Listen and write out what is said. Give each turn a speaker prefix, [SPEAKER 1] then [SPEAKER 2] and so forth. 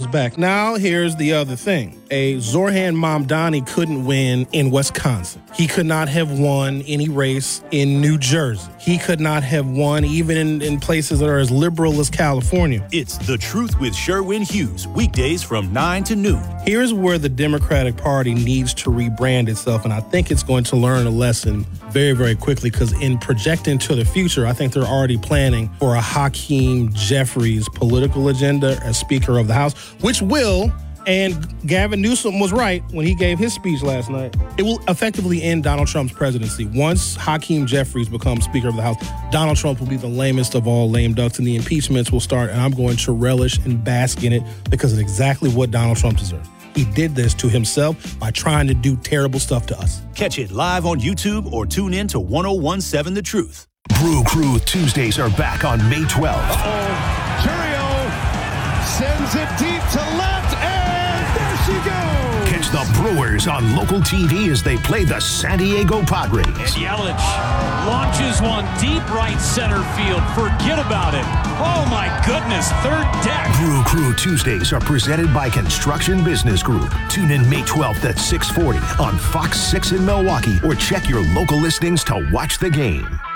[SPEAKER 1] back. Now, here's the other thing. A Zoran Mamdani couldn't win in Wisconsin. He could not have won any race in New Jersey. He could not have won even in places that are as liberal as California.
[SPEAKER 2] It's The Truth with Sherwin Hughes, weekdays from 9 to noon.
[SPEAKER 1] Here's where the Democratic Party needs to rebrand itself, and I think it's going to learn a lesson very, very quickly, because in projecting to the future, I think they're already planning for a Hakeem Jeffries political agenda as Speaker of the House, which will, and Gavin Newsom was right when he gave his speech last night, it will effectively end Donald Trump's presidency. Once Hakeem Jeffries becomes Speaker of the House, Donald Trump will be the lamest of all lame ducks, and the impeachments will start, and I'm going to relish and bask in it because it's exactly what Donald Trump deserves. He did this to himself by trying to do terrible stuff to us.
[SPEAKER 2] Catch it live on YouTube or tune in to 1017 The Truth.
[SPEAKER 3] Brew Crew Tuesdays are back on May 12th.
[SPEAKER 4] Churio sends it deep to left, and there she goes.
[SPEAKER 3] Catch the Brewers on local TV as they play the San Diego Padres.
[SPEAKER 5] And Yelich launches one deep right center field. Forget about it. Oh, my goodness. Third deck.
[SPEAKER 3] Brew Crew Tuesdays are presented by Construction Business Group. Tune in May 12th at 6:40 on Fox 6 in Milwaukee, or check your local listings to watch the game.